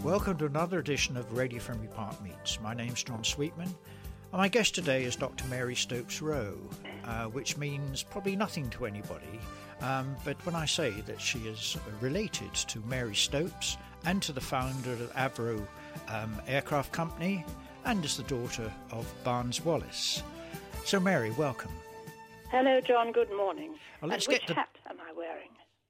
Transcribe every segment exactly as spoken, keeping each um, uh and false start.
Welcome to another edition of Radio Friendly Park Meets. My name's John Sweetman, and my guest today is Doctor Mary Stopes-Rowe, uh, which means probably nothing to anybody, um, but when I say that she is related to Mary Stopes and to the founder of Avro um, Aircraft Company, and is the daughter of Barnes Wallis. So Mary, welcome. Hello, John. Good morning. Well, let's and which get the... hat am I wearing?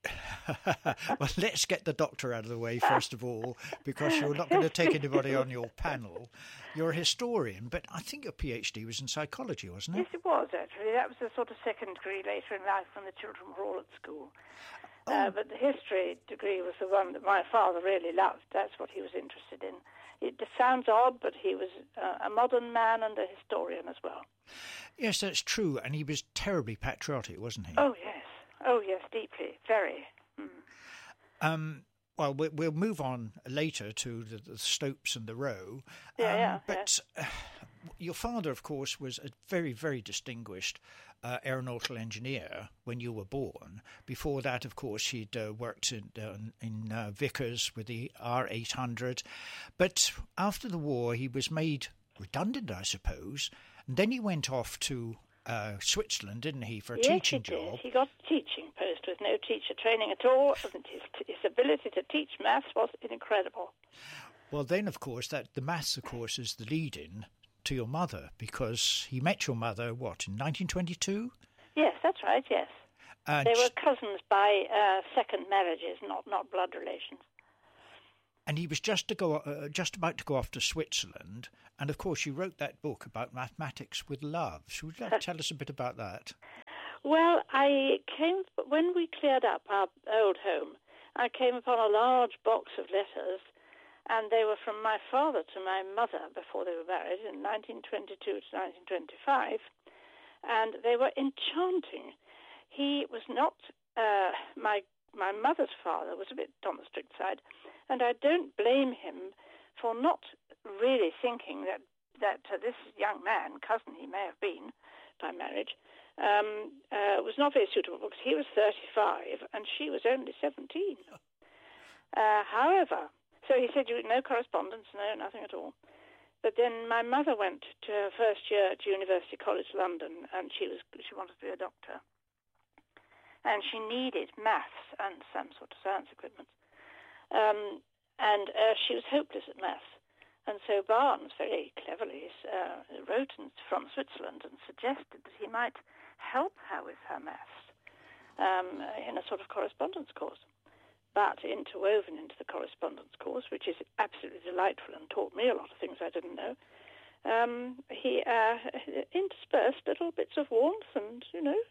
Well, let's get the doctor out of the way first of all, because you're not going to take anybody on your panel. You're a historian, but I think your PhD was in psychology, wasn't it? Yes, it was, actually. That was a sort of second degree later in life when the children were all at school. Oh. Uh, but the history degree was the one that my father really loved. That's what he was interested in. It sounds odd, but he was uh, a modern man and a historian as well. Yes, that's true, and he was terribly patriotic, wasn't he? Oh, yes. Oh, yes, deeply, very. Mm. Um, well, we, we'll move on later to the, the Stopes and the Rowe. Yeah, um, yeah. But yeah. Uh, your father, of course, was a very, very distinguished uh, aeronautical engineer when you were born. Before that, of course, he'd uh, worked in, uh, in uh, Vickers with the R eight hundred. But after the war, he was made redundant, I suppose. And then he went off to Uh, Switzerland, didn't he, for a yes, teaching he did. job? He got a teaching post with no teacher training at all, and his, his ability to teach maths was incredible. Well, then, of course, that the maths, of course, is the lead-in to your mother, because he met your mother, what, in nineteen twenty-two? Yes, that's right, yes. Uh, they were cousins by uh, second marriages, not, not blood relations. And he was just to go, uh, just about to go off to Switzerland, and of course you wrote that book about mathematics with love. Should you tell us a bit about that? Well, I came when we cleared up our old home. I came upon a large box of letters, and they were from my father to my mother before they were married in nineteen twenty-two to nineteen twenty-five, and they were enchanting. He was not uh, my my mother's father was a bit on the strict side. And I don't blame him for not really thinking that that uh, this young man, cousin he may have been by marriage, um, uh, was not very suitable because he was thirty-five and she was only seventeen. Uh, however, so he said, you no correspondence, no, nothing at all. But then my mother went to her first year at University College London, and she was she wanted to be a doctor. And she needed maths and some sort of science equipment. Um, and uh, she was hopeless at maths. And so Barnes very cleverly uh, wrote from Switzerland and suggested that he might help her with her maths um, in a sort of correspondence course. But interwoven into the correspondence course, which is absolutely delightful and taught me a lot of things I didn't know, um, he uh, interspersed little bits of warmth and, you know,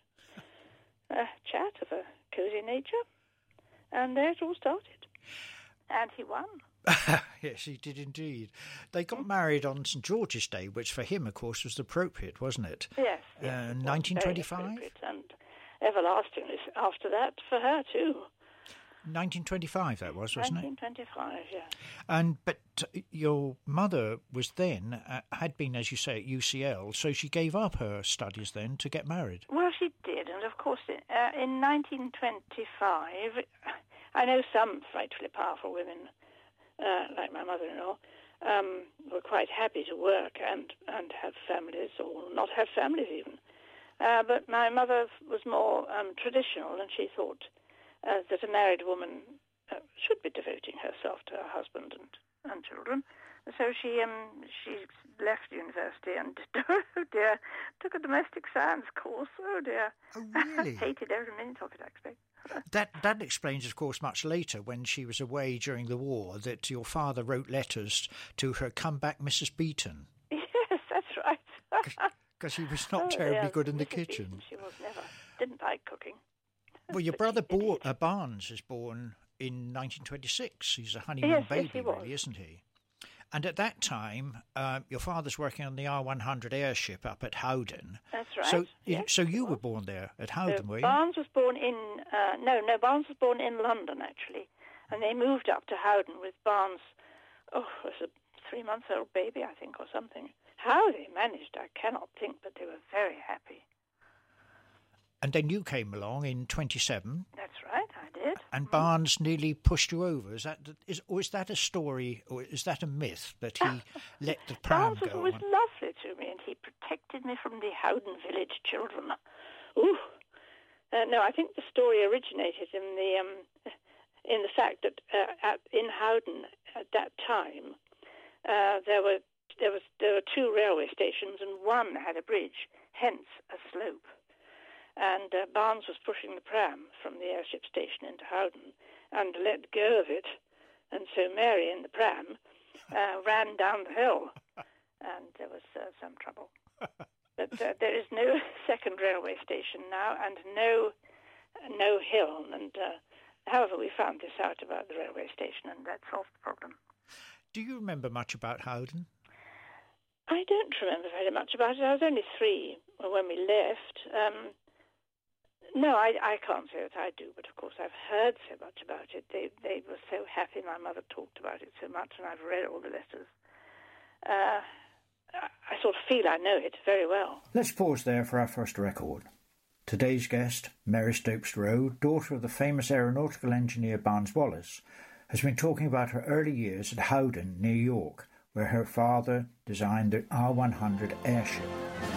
a chat of a cosy nature. And there it all started. And he won. Yes, he did indeed. They got married on Saint George's Day, which for him, of course, was appropriate, wasn't it? Yes. yes uh, it nineteen twenty-five? And everlastingly after that for her, too. nineteen twenty-five, that was, wasn't nineteen twenty-five, it? nineteen twenty-five, yeah. And but your mother was then, uh, had been, as you say, at U C L, so she gave up her studies then to get married. Well, she did, and of course, uh, in nineteen twenty-five, I know some frightfully powerful women, uh, like my mother-in-law, um, were quite happy to work and, and have families, or not have families even. Uh, but my mother was more um, traditional, and she thought uh, that a married woman uh, should be devoting herself to her husband and, and children. So she um, she left university and, oh dear, took a domestic science course. Oh dear. Oh, really? Hated every minute of it, I expect. That that explains, of course, much later when she was away during the war that your father wrote letters to her, "Come back, Missus Beaton." Yes, that's right. Because he was not oh, terribly yeah, good in the Missus kitchen. Beaton, she was never. Didn't like cooking. Well, your But brother she Bo- did. uh, Barnes is born in nineteen twenty-six. He's a honeymoon Yes, yes, baby, he was. really, isn't he? And at that time, uh, your father's working on the R one hundred airship up at Howden. That's right. So, yes, so you he were was. born there at Howden, So were you? Barnes was born in, uh, no, no, Barnes was born in London, actually. And they moved up to Howden with Barnes, oh, it was a three-month-old baby, I think, or something. How they managed, I cannot think, but they were very happy. And then you came along in twenty-seven. That's right, I did. And Mm. Barnes nearly pushed you over. Is that is or is that a story, or is that a myth that he let the pram Barnes was go always on? lovely to me, and he protected me from the Howden village children. Ooh. Uh, no, I think the story originated in the um, in the fact that uh, at, in Howden at that time uh, there were there was there were two railway stations, and one had a bridge, hence a slope. And uh, Barnes was pushing the pram from the airship station into Howden and let go of it. And so Mary in the pram uh, ran down the hill, and there was uh, some trouble. But uh, there is no second railway station now, and no no hill. And uh, however, we found this out about the railway station, and that solved the problem. Do you remember much about Howden? I don't remember very much about it. I was only three when we left. Um, No, I, I can't say that I do, but of course I've heard so much about it. They they were so happy. My mother talked about it so much, and I've read all the letters. Uh, I, I sort of feel I know it very well. Let's pause there for our first record. Today's guest, Mary Stopes Rowe, daughter of the famous aeronautical engineer Barnes Wallis, has been talking about her early years at Howden, near York, where her father designed the R one hundred airship.